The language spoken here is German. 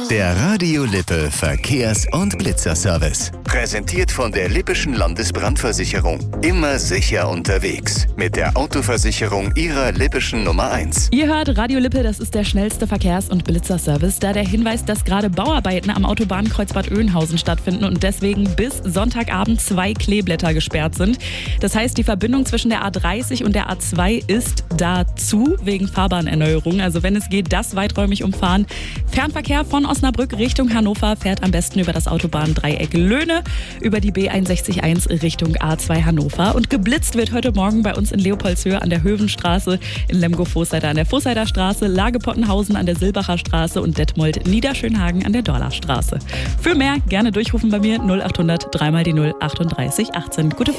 Der Radio Lippe Verkehrs- und Blitzerservice. Präsentiert von der Lippischen Landesbrandversicherung. Immer sicher unterwegs. Mit der Autoversicherung Ihrer Lippischen Nummer 1. Ihr hört Radio Lippe, das ist der schnellste Verkehrs- und Blitzerservice. Da der Hinweis, dass gerade Bauarbeiten am Autobahnkreuz Bad Oeynhausen stattfinden und deswegen bis Sonntagabend 2 Kleeblätter gesperrt sind. Das heißt, die Verbindung zwischen der A30 und der A2 ist dazu wegen Fahrbahnerneuerung. Also wenn es geht, das weiträumig umfahren. Fernverkehr von Osnabrück Richtung Hannover fährt am besten über das Autobahndreieck Löhne, über die B611 Richtung A2 Hannover. Und geblitzt wird heute Morgen bei uns in Leopoldshöhe an der Hövenstraße, in Lemgo-Voßheide an der Voßheider Straße, Lage-Pottenhausen an der Silbacher Straße und Detmold-Niederschönhagen an der Dorlerstraße. Für mehr gerne durchrufen bei mir 0800 3 mal die 0 38 18. Gute